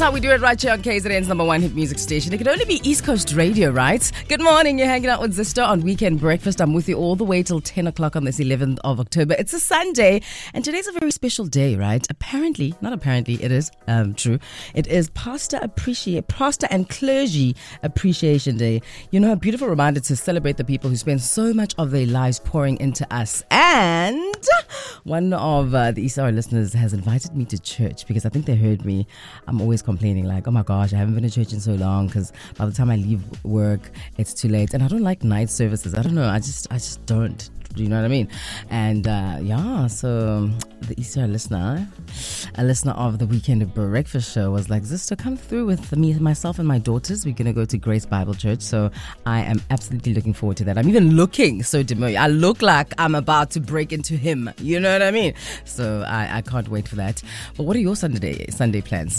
how we do it right here on KZN's number one hit music station. It can only be East Coast Radio, right? Good morning. You're hanging out with Zisto on Weekend Breakfast. I'm with you all the way till 10 o'clock on this 11th of October. It's a Sunday, and today's a very special day, right? Not apparently, it is true. It is Pastor and Clergy Appreciation Day. You know, a beautiful reminder to celebrate the people who spend so much of their lives pouring into us. And one of the ESR listeners has invited me to church because I think they heard me. I'm always complaining like, oh my gosh, I haven't been to church in so long because by the time I leave work, it's too late. And I don't like night services. I don't know. I just don't. Do you know what I mean? And so the Easter listener, a listener of the Weekend Breakfast Show, was like, Zisto, come through with me, myself and my daughters. We're going to go to Grace Bible Church. So I am absolutely looking forward to that. I'm even looking so demure. I look like I'm about to break into him. You know what I mean? So I can't wait for that. But what are your Sunday plans?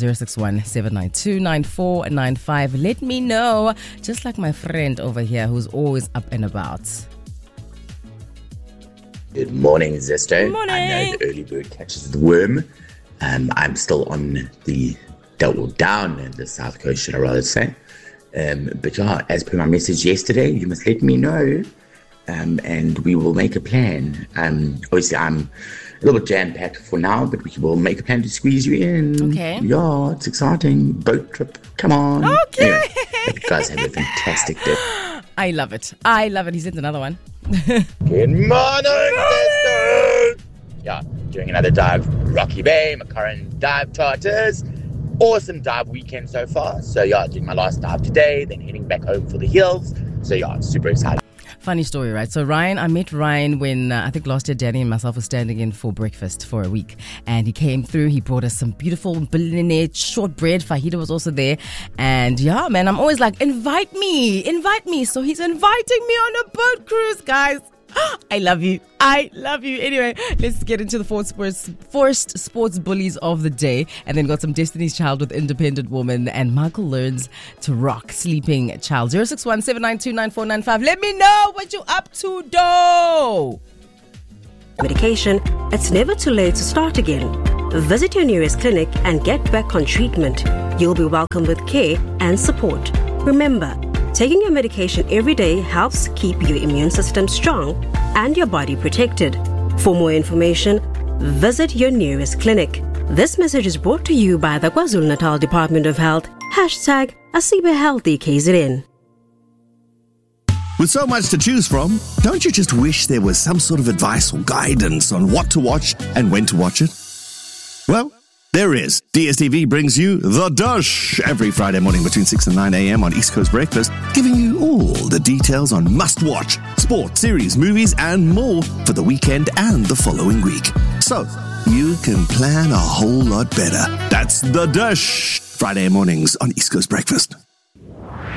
061-792-9495. Let me know, just like my friend over here who's always up and about. Good morning, Zisto. Good morning. I know the early bird catches the worm. I'm still on down in the South Coast, should I rather say. But yeah, as per my message yesterday, you must let me know, and we will make a plan. Obviously, I'm a little bit jam-packed for now, but we will make a plan to squeeze you in. Okay. Yeah, it's exciting. Boat trip, come on. Okay. Anyway, hope you guys have a fantastic day. I love it. He sent another one. Good morning, Zisto. Yeah, doing another dive, Rocky Bay, Macurran Dive Charters. Awesome dive weekend so far. So yeah, doing my last dive today, then heading back home for the hills. So yeah, super excited. Funny story, right? So I met Ryan when I think last year Danny and myself were standing in for breakfast for a week, and he came through. He brought us some beautiful billionaire shortbread. Fahida was also there, and yeah, man, I'm always like, invite me. So he's inviting me on a boat cruise, guys. I love you. Anyway, let's get into the forced sports bullies of the day, and then got some Destiny's Child with Independent Woman, and Michael learns to rock Sleeping Child. 061-792-9495. Let me know what you up to, though. Medication, it's never too late to start again. Visit your nearest clinic and get back on treatment. You'll be welcomed with care and support. Remember, taking your medication every day helps keep your immune system strong and your body protected. For more information, visit your nearest clinic. This message is brought to you by the KwaZulu-Natal Department of Health. #AsibeHealthyKZN. With so much to choose from, don't you just wish there was some sort of advice or guidance on what to watch and when to watch it? Well, there is. DSTV brings you The Dush every Friday morning between 6 and 9 a.m. on East Coast Breakfast, giving you all the details on must-watch, sport, series, movies, and more for the weekend and the following week. So you can plan a whole lot better. That's The Dush, Friday mornings on East Coast Breakfast.